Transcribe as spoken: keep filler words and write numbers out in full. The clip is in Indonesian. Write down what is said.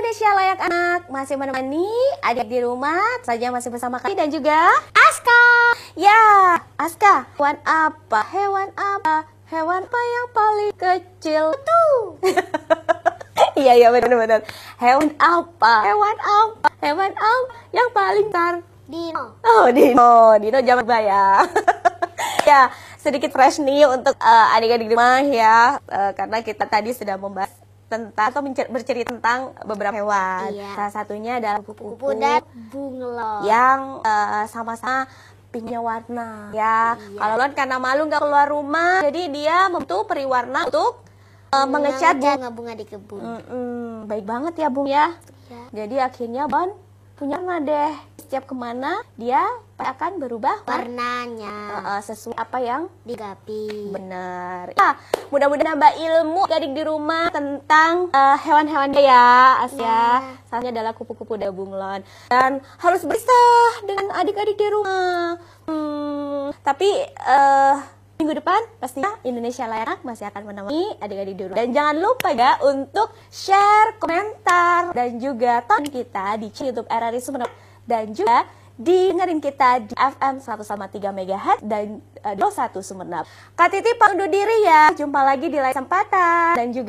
Indonesia Layak Anak masih menemani adik di rumah saja, masih bersama kami dan juga Aska. Ya, Aska, hewan apa? Hewan apa? Hewan apa yang paling kecil tuh? Iya, iya, benar-benar. Hewan apa? Hewan apa? Hewan apa yang paling besar? Dino. Oh, Dino. Dino zaman ya. Ya, sedikit fresh nih untuk uh, adik-adik di rumah ya, uh, karena kita tadi sudah membahas tentang atau bercerita tentang beberapa hewan. Iya. Salah satunya adalah kupu-kupu Dan bunglon yang uh, sama-sama pinknya warna. Ya, Iya. kalau Lon karena malu nggak keluar rumah, jadi dia membentuk peri warna untuk uh, mengecat bunga-bunga di kebun. Mm-mm, baik banget ya Bung ya. Ya. Jadi akhirnya Bon punya warna deh. Setiap kemana dia akan berubah Warnanya uh, uh, sesuai apa yang digapi. benar. Ya, mudah-mudahan nambah ilmu adik di rumah tentang uh, hewan-hewan ya, Asia. Ya. Salahnya adalah kupu-kupu dan bunglon. Dan harus bersah dengan adik-adik di rumah. Hmm, tapi uh, minggu depan pastinya Indonesia Layak masih akan menemani adik-adik di rumah. Dan jangan lupa ya untuk share, komentar, dan juga tonton kita di YouTube R R I Sumeneb. Dan juga dengerin kita di F M seratus koma tiga megahertz dan uh, dua puluh satu Sumeneb. Kak Titi pamit undur diri ya. Jumpa lagi di lain kesempatan. Dan juga